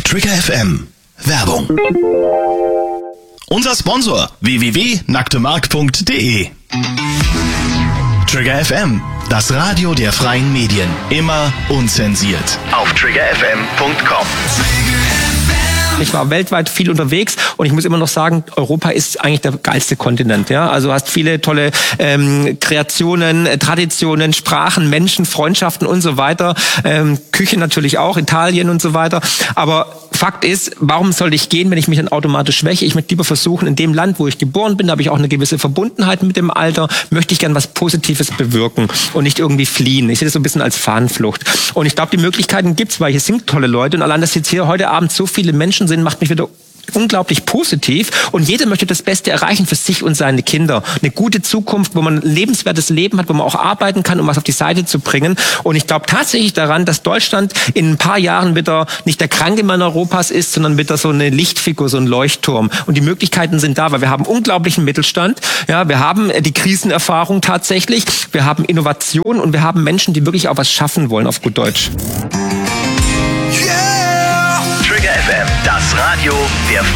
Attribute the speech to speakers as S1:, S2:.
S1: Trigger FM. Werbung. Unser Sponsor www.nacktemark.de. Trigger FM, das Radio der freien Medien. Immer unzensiert. Auf triggerfm.com.
S2: Ich war weltweit viel unterwegs und ich muss immer noch sagen, Europa ist eigentlich der geilste Kontinent. Ja? Also du hast viele tolle Kreationen, Traditionen, Sprachen, Menschen, Freundschaften und so weiter. Küche natürlich auch, Italien und so weiter. Aber Fakt ist, warum soll ich gehen, wenn ich mich dann automatisch schwäche? Ich möchte lieber versuchen, in dem Land, wo ich geboren bin, habe ich auch eine gewisse Verbundenheit mit dem Alter, möchte ich gern was Positives bewirken und nicht irgendwie fliehen. Ich sehe das so ein bisschen als Fahnenflucht. Und ich glaube, die Möglichkeiten gibt's, weil hier sind tolle Leute und allein, dass jetzt hier heute Abend so viele Menschen sind, macht mich wieder unglaublich positiv und jeder möchte das Beste erreichen für sich und seine Kinder. Eine gute Zukunft, wo man ein lebenswertes Leben hat, wo man auch arbeiten kann, um was auf die Seite zu bringen. Und ich glaube tatsächlich daran, dass Deutschland in ein paar Jahren wieder nicht der kranke Mann Europas ist, sondern wieder so eine Lichtfigur, so ein Leuchtturm. Und die Möglichkeiten sind da, weil wir haben unglaublichen Mittelstand, ja, wir haben die Krisenerfahrung tatsächlich, wir haben Innovation und wir haben Menschen, die wirklich auch was schaffen wollen, auf gut Deutsch.
S1: Trigger FM, das Radio der